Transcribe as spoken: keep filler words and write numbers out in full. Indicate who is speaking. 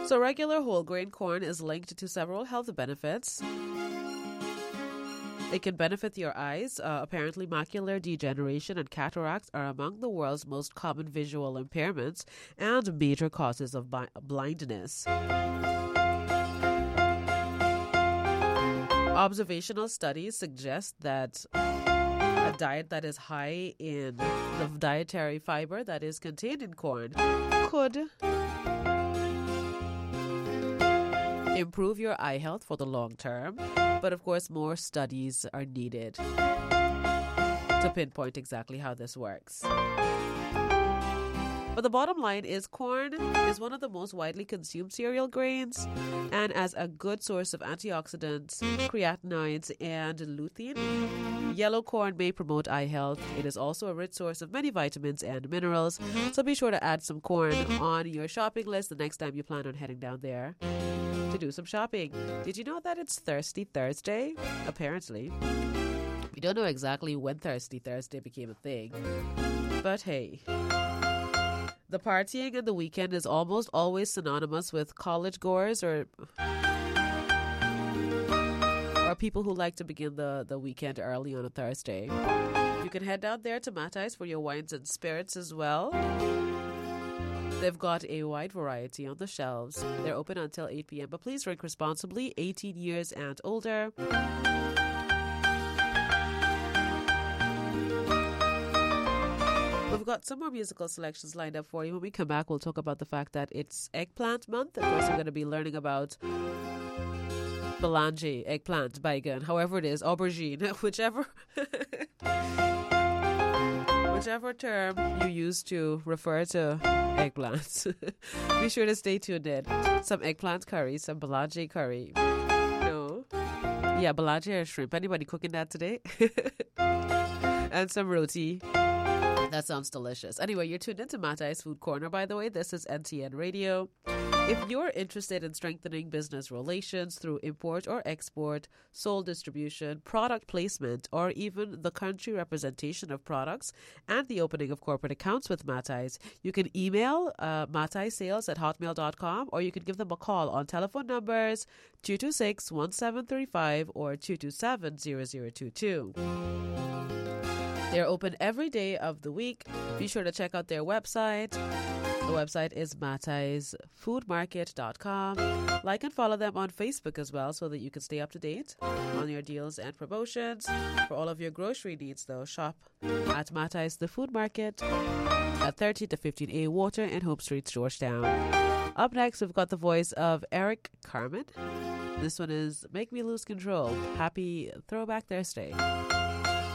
Speaker 1: So regular whole grain corn is linked to several health benefits. It can benefit your eyes. Uh, apparently, macular degeneration and cataracts are among the world's most common visual impairments and major causes of bi- blindness. Observational studies suggest that a diet that is high in the dietary fiber that is contained in corn could improve your eye health for the long term. But of course, more studies are needed to pinpoint exactly how this works. But the bottom line is corn is one of the most widely consumed cereal grains, and as a good source of antioxidants, creatinoids, and lutein, yellow corn may promote eye health. It is also a rich source of many vitamins and minerals, so be sure to add some corn on your shopping list the next time you plan on heading down there to do some shopping. Did you know that it's Thirsty Thursday? Apparently. We don't know exactly when Thirsty Thursday became a thing, but hey. The partying and the weekend is almost always synonymous with college goers or or people who like to begin the, the weekend early on a Thursday. You can head down there to Matai's for your wines and spirits as well. They've got a wide variety on the shelves. They're open until eight p.m., but please drink responsibly, eighteen years and older. We've got some more musical selections lined up for you. When we come back, we'll talk about the fact that it's eggplant month. Of course, we're going to be learning about Belange, eggplant, baigan, however it is, aubergine, whichever whichever term you use to refer to eggplants. Be sure to stay tuned in. Some eggplant curry, some Belange curry. No. Yeah, Belange or shrimp. Anybody cooking that today? And some roti. That sounds delicious. Anyway, you're tuned into Matai's Food Corner, by the way. This is N T N Radio. If you're interested in strengthening business relations through import or export, sole distribution, product placement, or even the country representation of products and the opening of corporate accounts with Matai's, you can email uh, mataisales at hotmail dot com, or you can give them a call on telephone numbers two two six, one seven three five or two two seven, zero zero two two. They're open every day of the week. Be sure to check out their website. The website is matais food market dot com. Like and follow them on Facebook as well so that you can stay up to date on your deals and promotions. For all of your grocery needs, though, shop at Matai's The Food Market at thirteen to fifteen A Water in Hope Street, Georgetown. Up next, we've got the voice of Eric Carmen. This one is Make Me Lose Control. Happy Throwback Thursday.